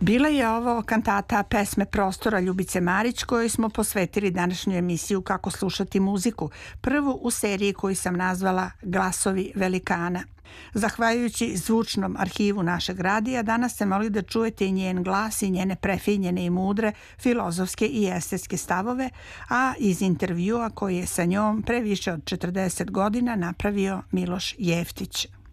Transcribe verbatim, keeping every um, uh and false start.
Bila je ovo kantata pesme Prostora Ljubice Marić kojoj smo posvetili današnju emisiju Kako slušati muziku, prvu u seriji koju sam nazvala Glasovi velikana. Zahvaljujući zvučnom arhivu našeg radija, danas ste mogli da čujete i njen glas i njene prefinjene i mudre filozofske i estetske stavove, a iz intervjua koji je sa njom pre više od četrdeset godina napravio Miloš Jeftić.